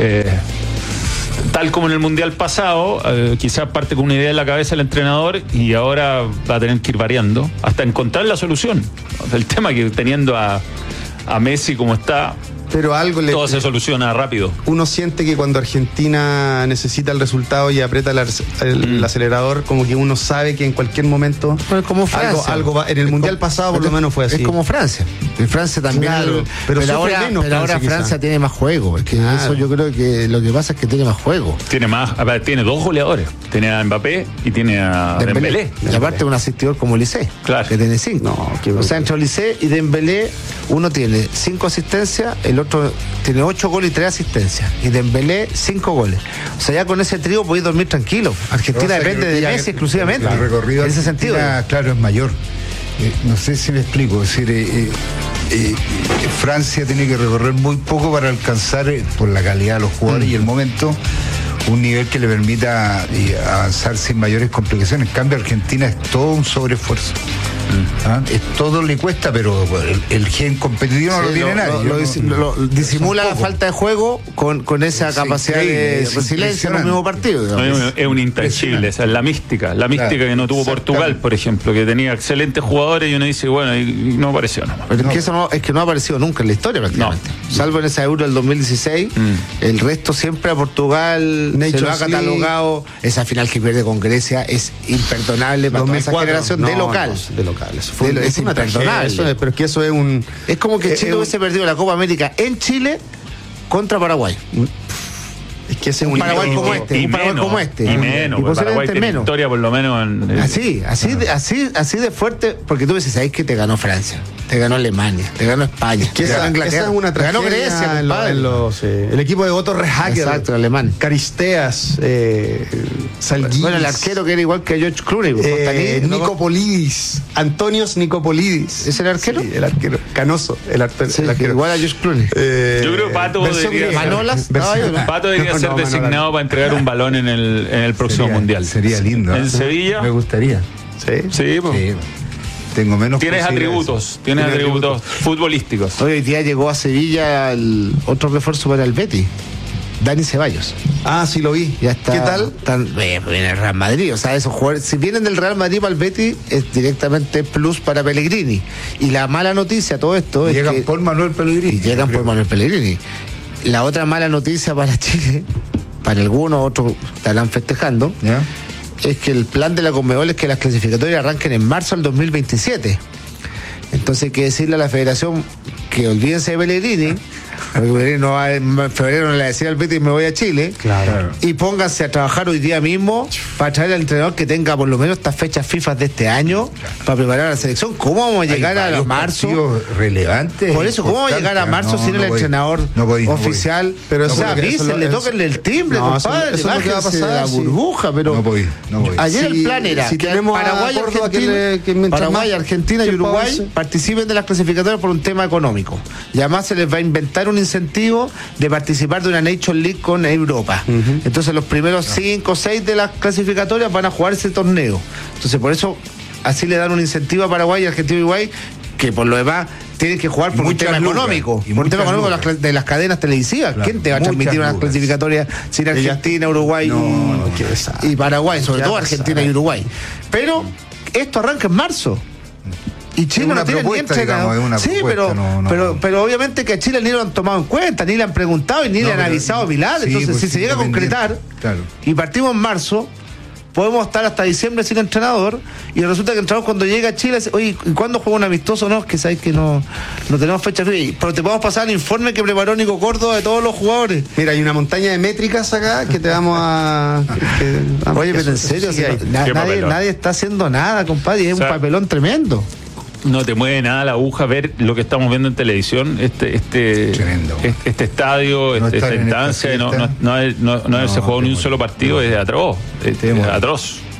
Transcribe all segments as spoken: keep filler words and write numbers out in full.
Eh, tal como en el Mundial pasado, eh, quizás parte con una idea en la cabeza el entrenador y ahora va a tener que ir variando hasta encontrar la solución. El tema es que teniendo a, a Messi como está, pero algo le, todo se soluciona rápido. Uno siente que cuando Argentina necesita el resultado y aprieta el, el, mm. el acelerador, como que uno sabe que en cualquier momento pues como algo, algo va. En el es Mundial como, pasado por lo menos fue así. Es como Francia. En Francia también. Claro, pero, pero ahora, menos pero Francia, ahora Francia tiene más juego. Es que claro. eso yo creo que lo que pasa es que tiene más juego. Tiene más, a ver, tiene dos goleadores. Tiene a Mbappé y tiene a Dembélé. Dembélé. Y aparte un asistidor como Lisé, claro, que tiene cinco. No, qué o sea, entre Lisé y Dembélé, uno tiene cinco asistencias, el otro tiene ocho goles y tres asistencias. Y Dembélé, cinco goles. O sea, ya con ese trío podéis dormir tranquilo. Argentina depende de Messi exclusivamente. El recorrido en ese sentido. Claro, es mayor. Eh, no sé si me explico. Es decir, eh, eh, eh, Francia tiene que recorrer muy poco para alcanzar, eh, por la calidad de los jugadores mm. y el momento, un nivel que le permita eh, avanzar sin mayores complicaciones. En cambio, Argentina es todo un sobreesfuerzo. Mm. ¿Ah? Es, todo le cuesta, pero el, el gen competitivo sí, no lo tiene nadie. Lo, lo, lo, lo disimula la falta de juego con, con esa sí, capacidad de resiliencia en los mismos partidos. No, es, es un intangible, esa es la mística. La mística claro, que no tuvo Portugal, por ejemplo, que tenía excelentes jugadores y uno dice, bueno, y, y no apareció nomás. Pero no. es que eso no, es que no ha aparecido nunca en la historia prácticamente. No. Salvo en esa Euro del dos mil dieciséis, mm. el resto siempre a Portugal Nature se lo ha catalogado. Esa final que pierde con Grecia es imperdonable para toda esa generación no, de local. No, de local. Eso fue de, es imperdonable. Eso es, pero es que eso es un... Es como que es, Chile es hubiese un... perdido la Copa América en Chile contra Paraguay. Es que ese es un Paraguay como este, y un Paraguay menos, como este. Y menos, y Paraguay tiene menos. Historia por lo menos en, en, así, así, ah. de, así, así de fuerte, porque tú dices, ¿sabes que te ganó Francia? Te ganó Alemania, te ganó España, es que te esa, ganó Inglaterra, esa es una te ganó Grecia, en lo, en los, eh, el equipo de Otto Rehhagel, exacto, alemán, Caristeas, eh, Salguiris, bueno, el arquero que era igual que George Clooney, eh, Nicopolidis, Antonios Nicopolidis, ¿es el arquero? Sí, el arquero, Canoso, el, arquero, sí, el arquero, igual a George Clooney. Eh, Yo creo que Pato debería ser, Manolas, no, Pato debería no, ser no, designado Manolas. Para entregar un balón en el, en el próximo sería, mundial. Sería lindo. En Sevilla. Me gustaría. Sí, sí, pues. Sí. Tengo menos tienes atributos, tienes atributos, atributos futbolísticos. Hoy día llegó a Sevilla el otro refuerzo para el Betis, Dani Ceballos. Ah, sí lo vi. Ya está. ¿Qué tal? Tan, eh, viene el Real Madrid, o sea, esos jugadores, si vienen del Real Madrid para el Betis, es directamente plus para Pellegrini. Y la mala noticia, todo esto, llegan es que por Manuel Pellegrini. Y llegan por Manuel Pellegrini. La otra mala noticia para Chile, para algunos otros estarán festejando, ¿ya? Es que el plan de la Conmebol es que las clasificatorias arranquen en marzo del dos mil veintisiete. Entonces hay que decirle a la federación que olvídense de Pellegrini, porque Pellegrini no va, en febrero no le decía al Betis me voy a Chile, claro. Y pónganse a trabajar hoy día mismo para traer al entrenador que tenga por lo menos estas fechas FIFA de este año, claro, para preparar a la selección. ¿Cómo vamos a llegar a marzo? Relevantes. Por eso, ¿cómo vamos a llegar a marzo no, sin no el voy, entrenador no voy, oficial? No pero no o sea, avísenle, tóquenle el timbre, no, compadre, eso, eso que va a pasar, la burbuja, sí. Pero no voy, no voy. Ayer si, el plan era si que tenemos Paraguay, Argentina, que le, que Paraguay, Argentina y Uruguay participen de las clasificatorias por un tema económico. Y además se les va a inventar un incentivo de participar de una Nation League con Europa. Uh-huh. Entonces los primeros cinco o seis de las clasificatorias van a jugar ese torneo. Entonces por eso así le dan un incentivo a Paraguay, Argentina y Uruguay, que por lo demás tienen que jugar por un tema económico, por un tema económico de las, de las cadenas televisivas. Claro, ¿quién te va a transmitir unas clasificatorias sin Argentina, Uruguay no, y, y Paraguay, sobre todo Argentina y Uruguay? Pero esto arranca en marzo. Y Chile no tiene ni entrenador. Sí, pero, no, no. pero pero obviamente que a Chile ni lo han tomado en cuenta, ni le han preguntado y ni no, le han avisado a Pilar. Sí, entonces, pues si sí, se llega a concretar, claro, y partimos en marzo, podemos estar hasta diciembre sin entrenador, y resulta que el entrenador cuando llega a Chile, oye, ¿y cuándo juega un amistoso? No, es que sabes que no, no tenemos fecha fija, pero te podemos pasar el informe que preparó Nico Córdoba de todos los jugadores. Mira, hay una montaña de métricas acá que te vamos a... que, vamos oye, pero en serio, sí, o sea, nadie, nadie está haciendo nada, compadre, es o sea, un papelón tremendo. No te mueve nada la aguja ver lo que estamos viendo en televisión, este este este, este estadio, no este, esta instancia, no, no, no, no, no, no se jugó ni un solo partido, no, es atroz, es, es atroz.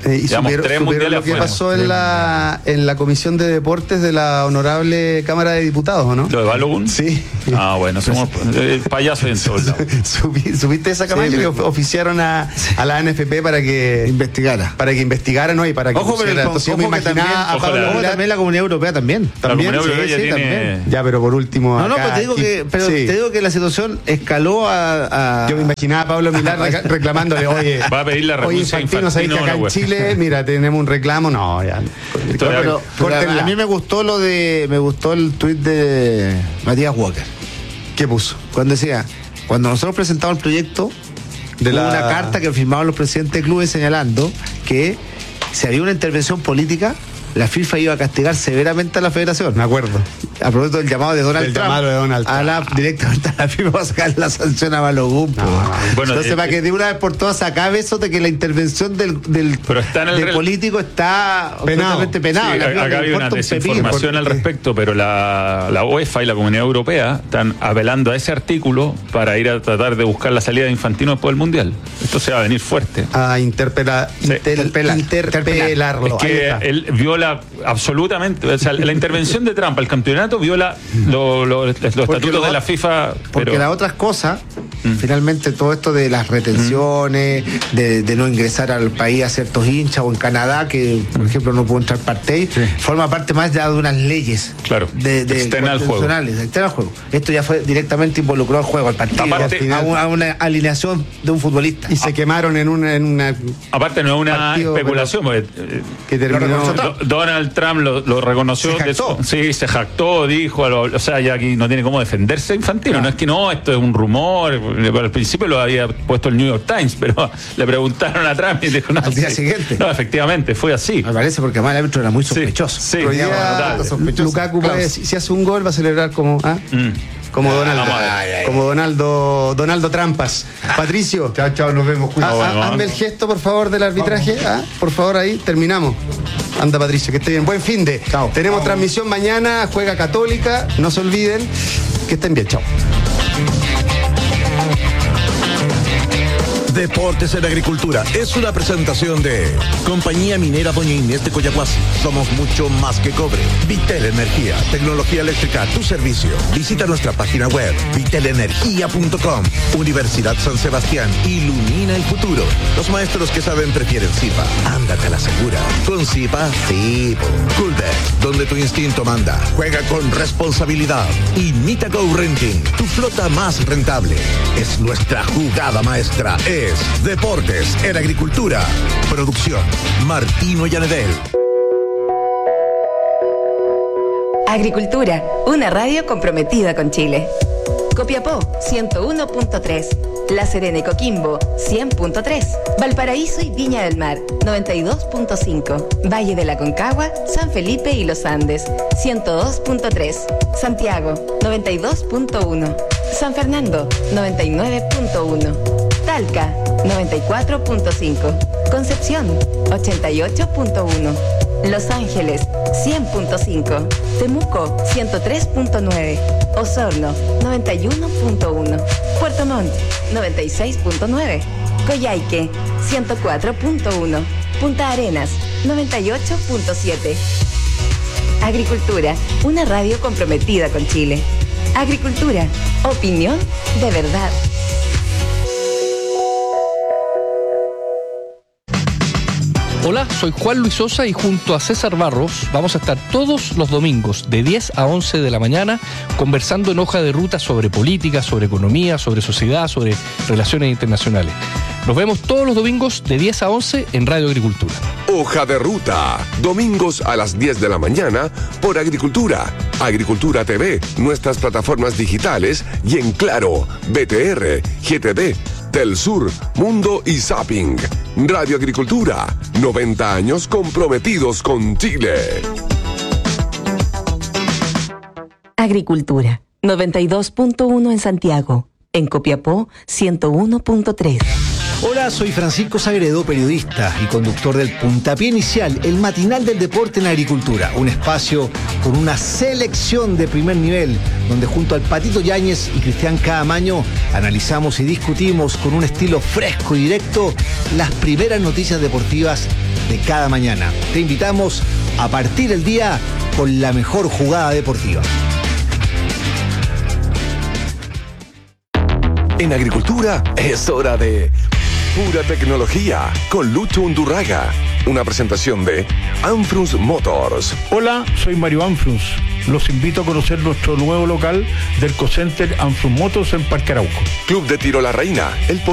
Eh, y Llevamos supieron, tres supieron mundiales lo que afuera. pasó en la, en la Comisión de Deportes de la Honorable Cámara de Diputados, ¿o no? ¿Lo de Balogun? Sí. Ah, bueno, somos eh, payasos en todos lados. Subi- ¿Supiste esa campaña Sí, que me- oficiaron a, a la A N F P para que Investigara. para que investigara, ¿no? Y para que Ojo, pero el, pusiera- ojo entonces yo me que también, imaginaba a ojalá. Pablo ojo, Milán- también la Comunidad Europea también. La También, Comunidad sí, Europea sí, ya tiene... también. Ya, pero por último. No, no, acá, pero te digo aquí- que, pero sí. te digo que la situación escaló a, a- Yo me imaginaba a Pablo Milán reca- reclamándole, oye, Va a pedir la oye, renuncia a Infantino, ¿sabéis que Infantino acá a la en UEFA? Chile, mira, tenemos un reclamo? No, ya. No, pero- pero Córtenla. a mí me gustó lo de, me gustó el tuit de Matías Walker, ¿Qué puso? cuando decía, cuando nosotros presentamos el proyecto, De hubo la- una carta que firmaban los presidentes de clubes señalando que si había una intervención política, la FIFA iba a castigar severamente a la federación. Me acuerdo. A propósito del llamado de Donald Del Trump, llamado de Donald a la, directamente a la FIFA para sacar la sanción a Balogun. po. Bueno, Entonces, eh, para que de una vez por todas se acabe eso de que la intervención del, del, Pero está en el del rel- político está Penado. absolutamente penado. Sí, La FIFA acá le había una importa un pepino. desinformación al respecto, pero la, la UEFA y la Comunidad Europea están apelando a ese artículo para ir a tratar de buscar la salida de Infantino después del Mundial. Esto se va a venir fuerte. A interpela, Sí. inter- Interpelar. interpelarlo. Es Ahí que está. él viola absolutamente, o sea, la intervención de Trump al campeonato viola lo- lo- los estatutos lo- de la FIFA. Porque pero- las otras cosas, Mm. finalmente todo esto de las retenciones, de, de no ingresar al país a ciertos hinchas, o en Canadá, que por ejemplo no pudo entrar Partey, forma parte más ya de unas leyes. Claro, de, de externa al juego. constitucionales, externa al juego. Esto ya fue directamente involucrado al juego, al partido, Aparte- al final, a, una, a una alineación de un futbolista. Y se quemaron en una, en una Aparte no es una partido, especulación, porque, eh, que terminó. reconoció Do- Donald Trump lo, lo reconoció. Se de jactó. su- sí, se jactó, dijo, lo- o sea, ya aquí no tiene cómo defenderse Infantino. No es que no, esto es un rumor. Al principio lo había puesto el New York Times, pero le preguntaron a Trump y dijo, no. Al día sí. siguiente. No, efectivamente, fue así. Me parece porque además el árbitro era muy sospechoso. Sí, Pero hoy día, total. sospechoso. Lukaku puede, Klaus. si si hace un gol va a celebrar como ¿ah? Mm. como Donaldo, vamos a ver. Ay, ay, como Donaldo Donaldo Trampas. Patricio, Chao, chao, nos vemos. ah, Cuidado. bueno, ah, vamos. hazme el gesto por favor del arbitraje, ah, por favor ahí terminamos. Anda Patricio, que esté bien. Buen fin de. Chao. Tenemos transmisión mañana, juega Católica, no se olviden. Que estén bien, chao. Deportes en Agricultura es una presentación de Compañía Minera Doña Inés de Coyahuasi. Somos mucho más que cobre. Vitel Energía, tecnología eléctrica a tu servicio. Visita nuestra página web vitelenergia punto com. Universidad San Sebastián, ilumina el futuro. Los maestros que saben prefieren Zipa. Ándate a la segura. Con Zipa, sí. Coolbet, donde tu instinto manda. Juega con responsabilidad. Y Nitago Renting, tu flota más rentable. Es nuestra jugada maestra. Es Deportes en Agricultura. Producción, Martino Yanedel. Agricultura, una radio comprometida con Chile. Copiapó, ciento uno punto tres. La Serena y Coquimbo, cien punto tres. Valparaíso y Viña del Mar, noventa y dos punto cinco. Valle de la Concagua, San Felipe y Los Andes, ciento dos punto tres. Santiago, noventa y dos punto uno. San Fernando, noventa y nueve punto uno. Talca, noventa y cuatro punto cinco. Concepción, ochenta y ocho punto uno. Los Ángeles, cien punto cinco. Temuco, ciento tres punto nueve. Osorno, noventa y uno punto uno. Puerto Montt, noventa y seis punto nueve. Coyhaique, ciento cuatro punto uno. Punta Arenas, noventa y ocho punto siete. Agricultura, una radio comprometida con Chile. Agricultura, opinión de verdad. Hola, soy Juan Luis Sosa y junto a César Barros vamos a estar todos los domingos de diez a once de la mañana conversando en hoja de ruta sobre política, sobre economía, sobre sociedad, sobre relaciones internacionales. Nos vemos todos los domingos de diez a once en Radio Agricultura. Hoja de Ruta, domingos a las diez de la mañana por Agricultura, Agricultura T V, nuestras plataformas digitales y en Claro, B T R, G T D, Telsur, Mundo y Zapping. Radio Agricultura, noventa años comprometidos con Chile. Agricultura, noventa y dos punto uno en Santiago. En Copiapó, ciento uno punto tres. Hola, soy Francisco Sagredo, periodista y conductor del Puntapié Inicial, el matinal del deporte en agricultura. Un espacio con una selección de primer nivel, donde junto al Patito Yáñez y Cristian Caamaño analizamos y discutimos con un estilo fresco y directo las primeras noticias deportivas de cada mañana. Te invitamos a partir el día con la mejor jugada deportiva. En agricultura es hora de Pura Tecnología con Lucho Undurraga. Una presentación de Anfrus Motors. Hola, soy Mario Anfrus. Los invito a conocer nuestro nuevo local del Cocenter Anfrus Motors en Parque Arauco. Club de Tiro La Reina. El